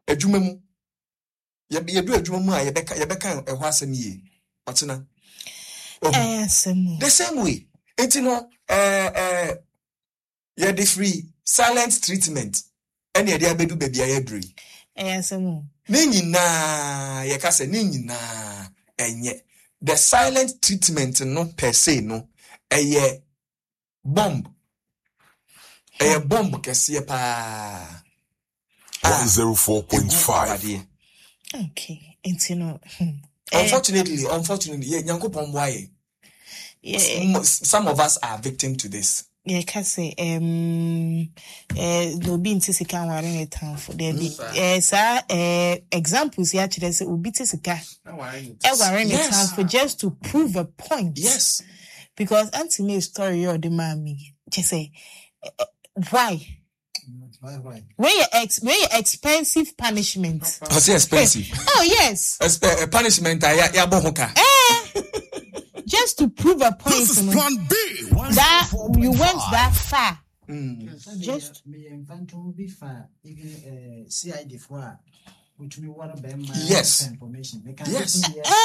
adwuma mu yedu adwuma mu a yebeka ehwo asem ye otena the same way enti no you the free silent treatment any ade abedu baby ayedri ne nyina ye ka se ne nyina enye the silent treatment no per se no eye bomb kese pa 104.5 okay enti no unfortunately Nyankopon boy some of us are victim to this. Yeah, can say obi nti sika ware ne tanfo there be examples here today say obi nti sika ware ne tanfo just to prove a point. Yes, because Anthony story or the mommy just say why when you expensive punishment. I say expensive. Oh yes, punishment ya bohoka. Just to prove a point. This is plan B. That you went that far. Just me and be far. Even CID for which we want to be my information. Yes.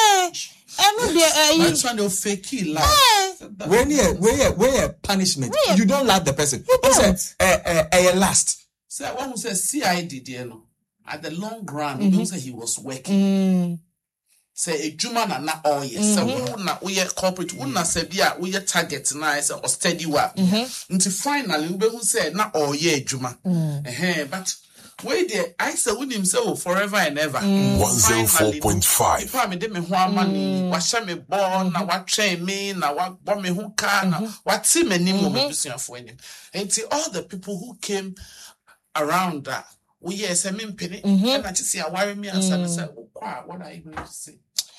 That's when they fake it like. When you punishment, you don't love the person. You say last. So one who says CID no at the long run, he don't say he was working. Say a juma na all yes. So we corporate na say bia we target na say or steady work. Until finally we who say na all year juma. But wait there I say with himself forever and ever. 104.5. If I me dem ho amani, wa sha me born na wa train me na wa bo me ho car na wa ti me nim mo busuafo anim. Until all the people who came around that we yes I mean penny and I just say I worry me and say what are you going to say?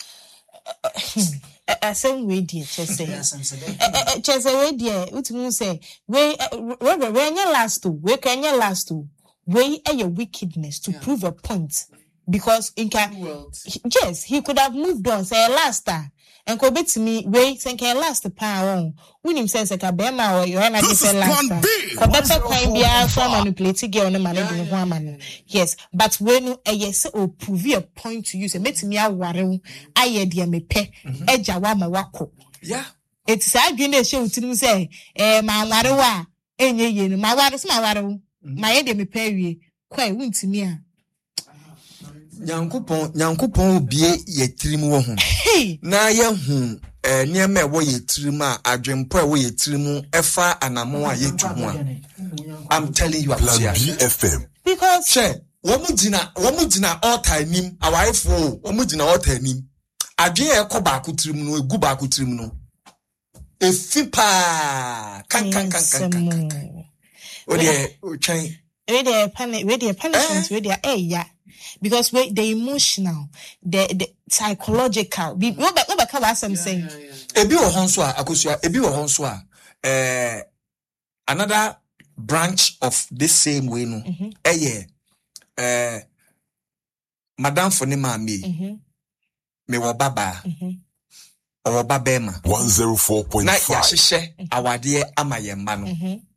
Same way dear just say just way dear what you say we when you last to we can you last to we your wickedness to prove a point because in yes he could have moved on say last time and go back to me we think last power when him says like a bema or you and I say last time better time be from manipulating girl no man woman yes but when yes or prove a point to you say make me aware aye dia me pe eja wa ma wako yeah it's again dey show to say ma ware wa enye ye no ma ware so ma ware ma ye dey me pe wie kwai wuntimi a Nyankopon bie ye tirim wo ho na ye hu niema wo ye tirim a adwempo wo ye tirim efa anamo a ye tu ho a I'm telling you Plan B FM because she wo mu gina altar nim awaifo wo mu gina altar nim adwen e ko ba ko tirim no egu ba ko tirim no efipa kan o de twen we the punishment we the yeah because we the emotional the psychological we be come as I'm saying ebi wo honso a akosua ebi wo honso a another branch of this same way no madam for ne ma me wo baba or babema 104.5 na ya hyehyɛ awade amayemma no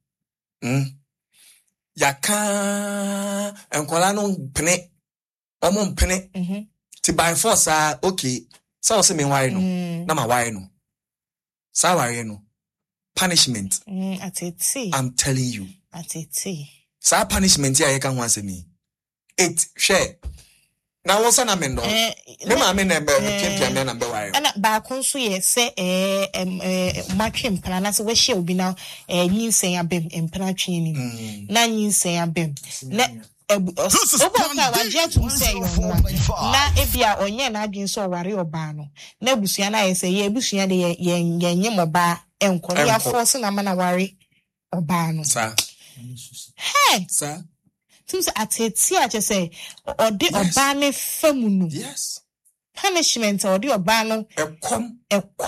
yaka enkola no pene omo mpene ti by force okay so say me why no na ma why no sa why no punishment atete I'm telling you atete sa punishment ya yeka ho asemi it share na won sa na me no me ma me na be champion me na be why ana ba kon so ye say matwem plan na so we share obi na nyinsen abem empana twini na nyinsen abem na oboka waje tum say yo na ebia onye na adwen so ware oba no na busua na ye say ye busua de ye nyem oba enkoro ya force na mana ware oba no sa hey sa tum say ateti a che say ode oba ne famu no yes punishment ode oba no ekom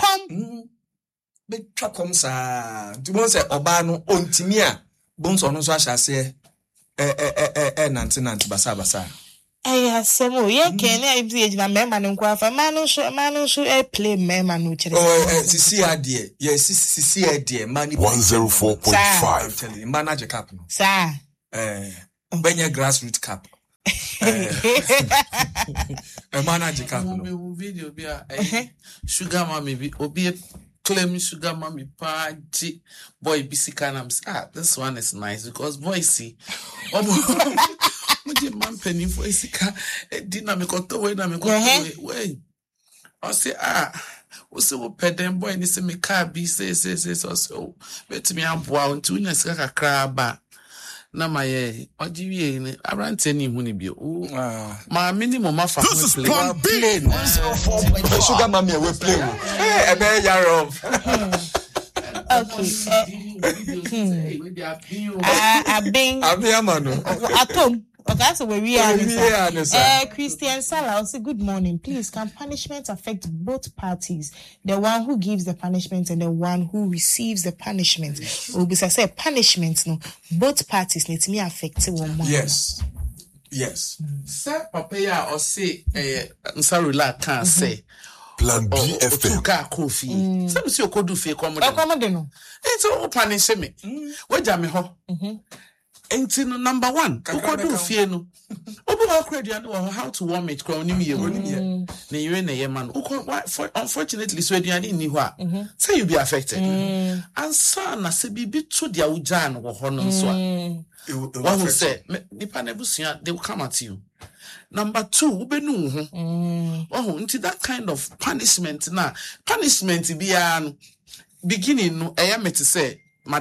be twakom sa tumon say oba no ontimi a bonso no so ahyase nanti basa asemo ye ken na ibi ejina mema no kwa fa manu so play mema no kire sisi ade ye sisi ade mani 104.5 tell you manage cap no sa benye grassroots cap video be sugar mommy be obi claim sugar mommy party boy bisikana this one is nice because boy see Muji man penny for isika dinner me koto we na me koto we I say we say we pedem boy ni say me car bi say so bet me aboa untu na sika kakra ba na my ojiwie ni arante ni hu ni bi ma minimum ma fa play sugar mommy we play e be yaro Atom. Okay, that's where we are. Christian Salah say good morning. Please, can punishment affect both parties? The one who gives the punishment and the one who receives the punishment. Because I say punishment, no, both parties need to be affected one more. Yes. Sir, Papa or say, Nsarula can't say. Plan B FM. Kofi. Some say you do fake no. It's all punish me. Where jam ho? Ain't number one. Uko do fear no. Obu ho credit how to warm it kwa onim ye. Na yire na ye man. Unfortunately so aduane ni ho a. Say you be affected. And son na se bibi to dia uja no ho no so a. What will say nipa na busia they will come at you. Number two, ubenu into that kind of punishment na punishment be beginning no I am to say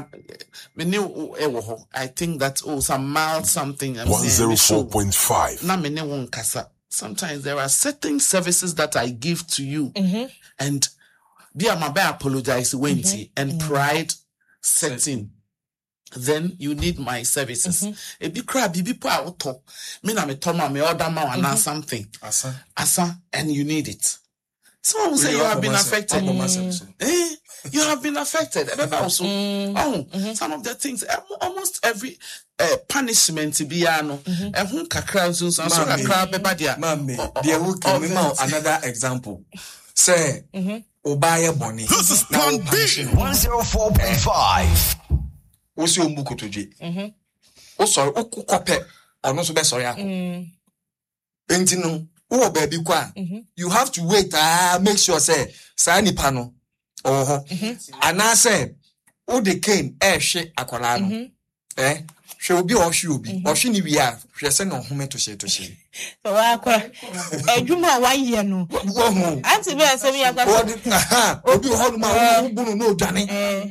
I think that some mild something 104.5 na mene won kasa. Sometimes there are certain services that I give to you and be am apologize when and pride setting. Then you need my services. A big crab, bibi po auto. Me na me toma me order ma wana something. Asa, and you need it. Someone will say you have been affected. You have been affected. Also, some of the things, almost every punishment be ano. Kakra so kakra beba dia. Another example. Say, Obaya Bonnie. This is Plan B 104.5. Osi ombuko toje. O sorry, o kope, ono so be sorry ako. Enti no, wo baby kwa. You have to wait, make sure say, sa nipa no. Ana say, o de cane, hwe akola no. Hwe obi o hwe obi. O hwe ni wi a, hwe se no home to she. So akwa. Edwuma wa ye no. Anti be say me akwa. Obi ho no ma wo bunu no dwane.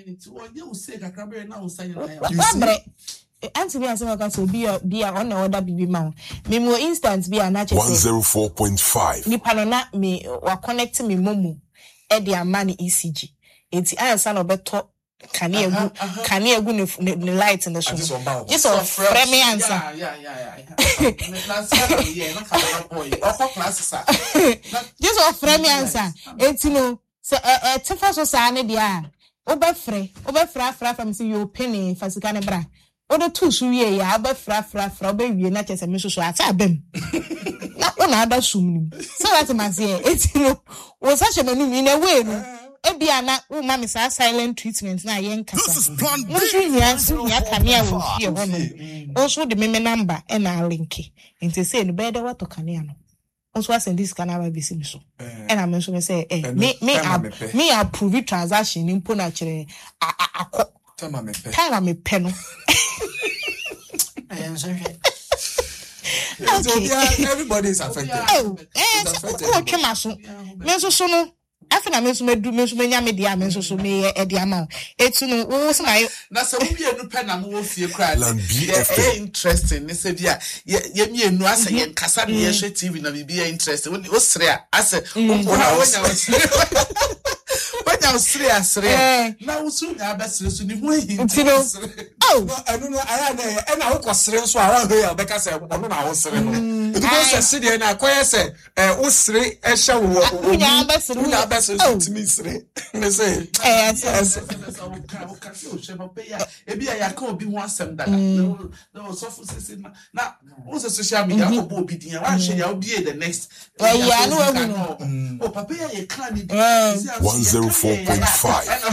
Anti be say akwa so be on the order bibi ma. Me mo instant be na che 104.5. Ni panona me wa connect me momo e de amani ECG. Enti ansa no beto can you the light in the show? Just of frame answer. Just of frame answer. It's so Tifa so sane dia. Obefra from see you penny for Sikane bra. Odo two so ye ya obefra be wie na chese me so ata abem. Na ona ada sum ni. So that man say it's was such a manu in a way no. Ebiana mama say silent treatment na yen kasa. This is Plan B. Ya kanea wo fie hono. Also the meme number e na linki. Nti say no be de what to kanea no. Also send this kanaba be sim so. E na me so me say me approve transaction impo na kire akọ. Time me pe no. Everybody is affected. So no. After me so nya me dia me so me e dia ma etu no wo so na se wo bia nu pe na mo fie kra interesting ne se bia ye mienu ase ye kasa be ye hwe TV na bibia interesting wo sere a ase wanya sere na wo su na ba sere so ni ho hin anu no aya na na wo kosere so a wa hwe ya be ka se ono na wo sere no because se de na koye se wo sere e hye wo nya ba sere to me say yes ebi ya ka obi ho asem dada no so for say na on social media ko bo obi din wa hwe ya obi the next ya no agu no papa ya ka ni 104.5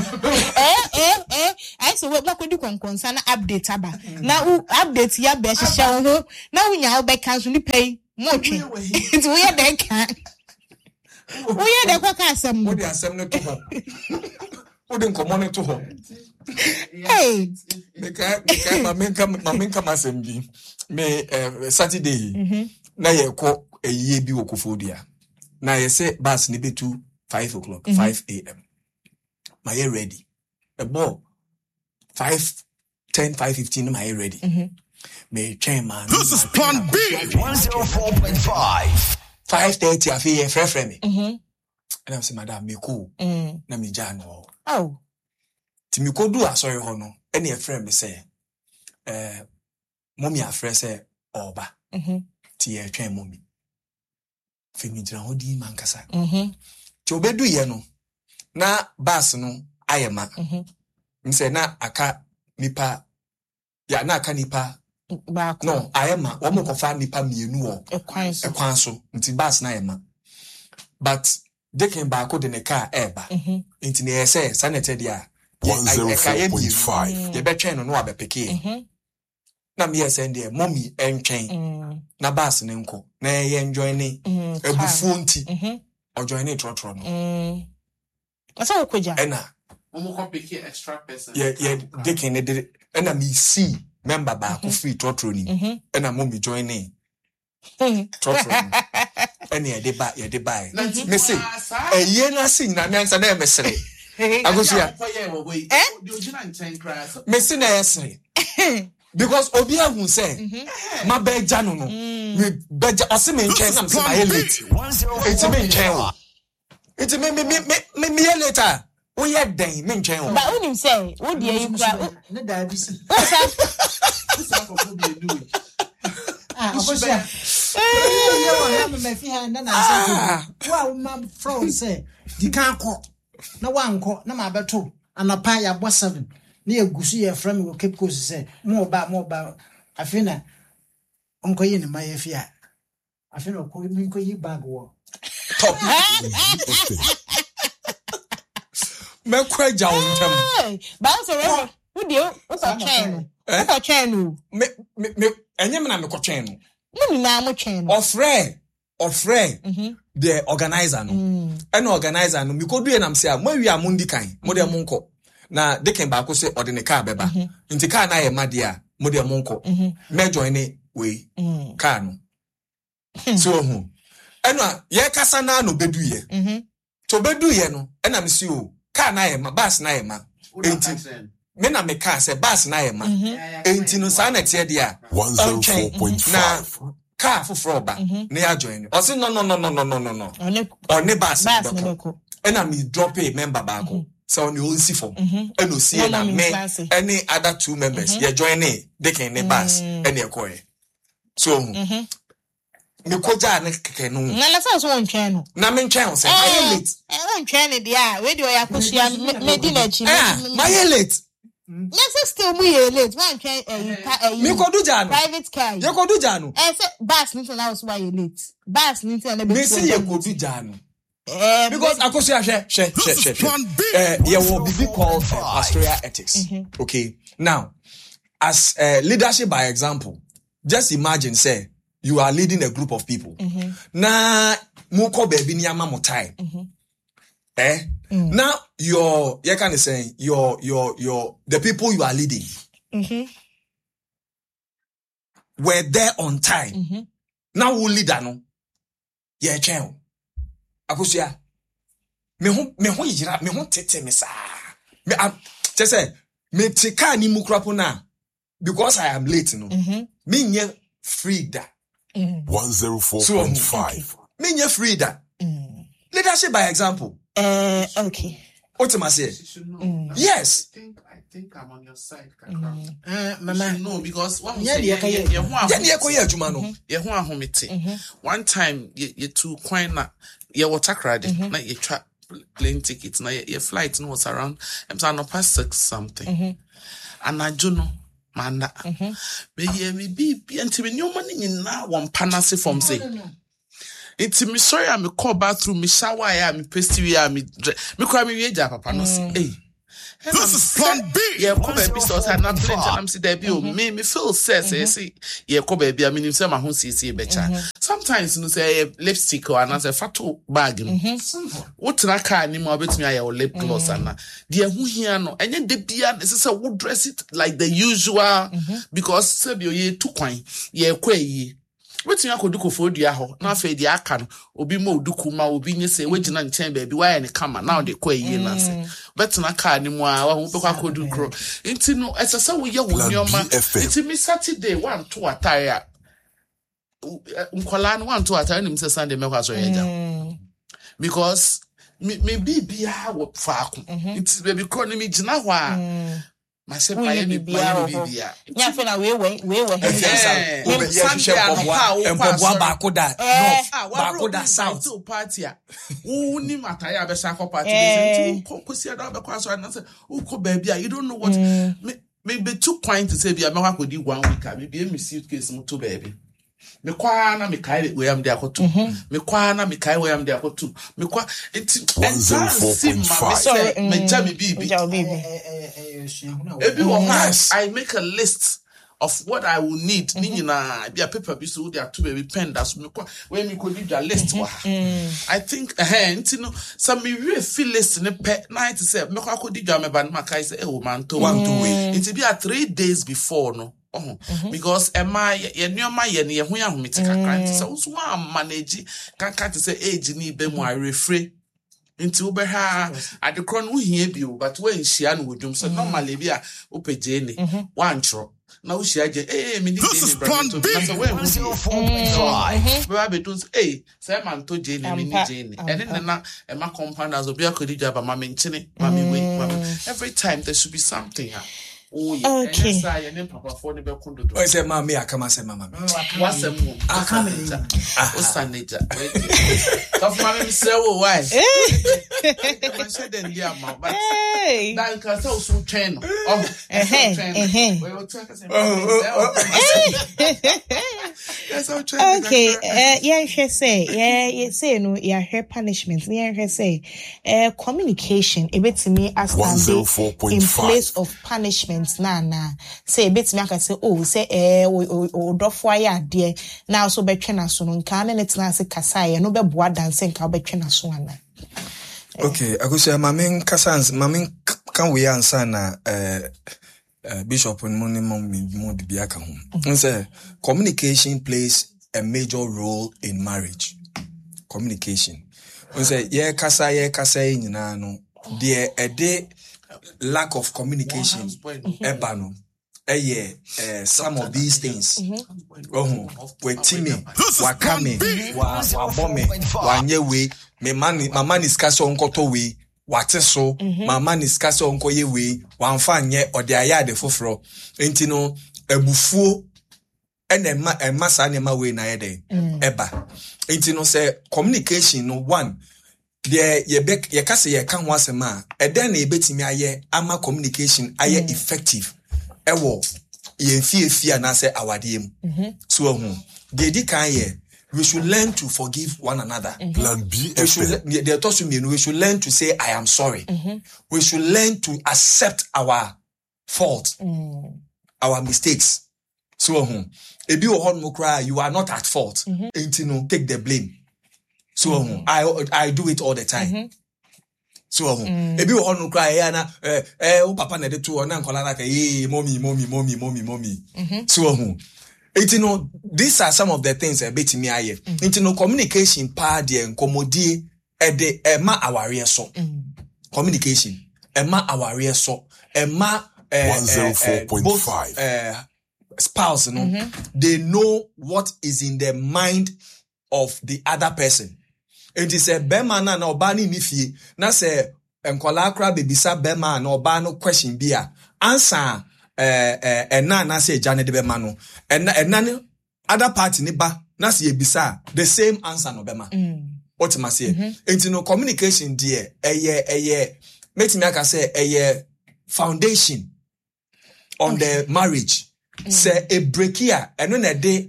I so we bakodi konkonsa na update aba na update ya be hye ho na unya wo be cancel ni pay Mochi. It's weird that can. We had a quack some. What they are sending to her. Wouldn't come on to her. Hey, my main come assembly. May Saturday. Now you call a year be Wokofodia. Now you say bus need to 5 o'clock, 5 a.m. My hair ready. A ball 5:10, 5:15. My hair ready. May chairman. This is Plan B 104.5. 5:30. I feel fair for me. And I'm saying, Madam, me cool. Na me jano. Oh. Ti me ko do asori ho no. Any a friend me say, mommy a friend say oba. Ti e twen mommy. Fe mi jira ho di man kasa. Ti obedu ye no. Na bus no ayema. Me say na aka nipa ya na aka nipa no ayema wo mo kofa nipa mienu wo ekwan so nti bus na ayema. But they came back with the car eba. Into the SS, Senator dia 104.5. You bet chain on no abe peke. Na me send there, mommy and chain. Na bus nenko. Na ye enjoy ni ebufu nti. Or join it trotro no. Asa okwaja. Ena. Omo ko peke extra person. Yeah, they can ena me see member back free trotro ni. Ena mommy join ni. Trotro. Any ye de buy. Me say, ye na sing na me answer na me sere. Agosia. Me say na yesere. Because obia hu say, ma beja no no. Me beja ose me nchen am say my late. It's me nchen o. It's me later. O ye den me nchen o. But unim say, wo de you kra. Na da bi si. This is what we do. Akosia. Me fi ha na say. Wa ma from say, di kan ko. Na wanko na ma beto. Anapa ya bo 7. Na egusu ye from go Cape Coast say, mo ba afina onko yi ni ma ye fi a. Afina ko mi ko yi bag wo. Top. Me kwaja ontam. Ba so re. Who dey? What's a chain? What's a chain? Me enyem na me ko chain no. No na mo chain. Ofre the organizer no. And organizer no me ko do am say a mo wi amundi kan. Mo de monko. Na de ken ba ko say ode ne car beba. Nti car na ye made a mo de monko. Me join ni we car no. So hu. Eno ye kasa na no bedu ye. To bedu ye no. Ena me si o car na ye ma bus na ye ma. Enti me na me car say bus na ye ma. Enti no sa na tie dia. 104.5. Car for froba. Ne ya join. O say no. Oni bus beko. Ena me drop a member back. So on you see for. Eno see na me any other 2 members. Ye join ni they can ne bus any ekoye. So me koja ne keke no. Na la so won twen no. Na me ntwen say my late. Won twen dia, we dey yakosua me di na chi. My late. Let's still we late. One twen me ko do jano. Private car. Ye ko do jano. Say bus nti na was why you late. Bus nti na be. Me say ye ko do jano. Because akosua she. Ye will be called pastoral ethics. Okay. Now, as leadership by example, just imagine say you are leading a group of people. Na muko baby ni ama motai. Now you can say your the people you are leading were there on time. Now who leader no? Yeah, chen. Akosia. Me ho yira, me ho tete me sa. Me just say me tika ni mukrapo na because I am late no. Me nye free da. 104.5. Me nye free da. Leadership by example. Okay. What am I saying? Yes. I think I'm on your side. Mama. No, because one one time you two coin na you water credit na you trap plane tickets na your flight no was around no past 6 something. And I do know manda. Be be until me new money na one panasi from say. It's me sorry I'm call bathroom me shower ya me paste we me cry me weja papa no say hey This is plan B. Yeah, come baby so I'm playing I'm see there be me feel say yeah come baby I mean you say my home see better. Sometimes you say lipstick or another fatu bag. What na car ni mo betumi aye lip gloss ana. There who here no enye de bia say we dress it like the usual because say be ye too kwan ye kwa yi. Wetin akodu kofodua ho na afa di aka no obi ma oduku ma obi nye se wegina nchen baabi why ne kama now de kwa yi na se betina car ni mu a wa ho bekwa kodu kro nti no esesa wo ye wo nyoma nti mi Saturday one to attire nkola no one to attire nim se Sunday me kwa so yeja because me bibia wo faako nti baby kro ni mi gina ho a Mase paye ni bibia. Nya fe na we. Mpobwa bakoda. No. Bakoda south. To party a. Wo ni mataya abesa ko party be say kosi ada be kwa so na say uko baby a you don't know what me be 2 points to say bia me kwa kodi 1 week a me be me suitcase mo to baby. Me kwa na me kai we am de akoto. Me kwa na me kai we am de akoto. Me kwa it 104.5. Sorry, me jam bibi. I make a list of what I will need. Nina be a paper be so there to be pen that's me kwa when me could do a list. I think you know some me really feel list in a pet night to say me kwa could do me ban makai say man to 1 2 way. It be a 3 days before no. Because Emma ye nyoma ye ne ho ya homete kakra nti so so am manage kanka to say age ni be mu arefre nti wo be ha adekro no hia bi but when hia no wodum so normally bi a opeje ni wan tro na wo hia je me ni je plan B. so when we be do say man to je ni me ni je ni and then na Emma compound as obi akodija ba mama nchene mama we every time there should be something. Oh yeah. Okay. I say mama akama say mama. What's the move? Akamija. Osanija. Of mama say oh why? I said then dia ma but dan ka say so train. Oh. We will talk say. Okay. Yeah, say no, yeah, her punishment. Yeah, say communication a bit to me as in place of punishment. Na say bit me aka say say odofo ya de na so betwe na so no nka na netina say kasa ye no be boa danse nka betwe na so ana. Okay, akosia mamen kasans mamen kan we answer na bishop mo de bia ka ho. Say communication plays a major role in marriage. Communication. Say ye kasa nyina no de ede lack of communication ebano some of these things we timi wakame wa bome wanyewe me mama ni skase onkoto we wateso mama ni skase onkoye we wanfa nye ode ayade foforo enti no ebufuo ena sa nema we na yede eba enti no say communication no one there ye kase ye kan ho asema eden na ebetimi aye ama communication aye effective ewo ye fie na say awadiem so the di kan ye we should learn to forgive one another. Plan B. We should learn to say I am sorry. We should learn to accept our fault, our mistakes. So ebi o hon mo cry you are not at fault. Take the blame. So I do it all the time. So ebi wo honu cry ya na o papa na de to o na nkola na ka mommy. So these are some of the things betimi aye. Communication pa de nkomodie e de ema aware so. Communication ema aware so. Ema 104.5 spouse they know what is in the mind of the other person. And he said, Bema na oba ni fie na se enkola akra bebisa bema na oba no question bia answer na se jane de bema no na other party ni ba na se ebisa the same answer no bema what ma say and communication there eye make me aka say eye foundation on the marriage say a break here and no dey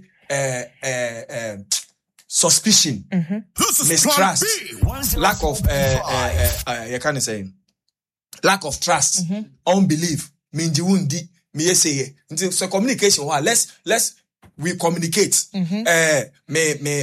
suspicion, mistrust, lack of you can't say lack of trust, unbelief, minji wundi, me say, so communication, let's we communicate.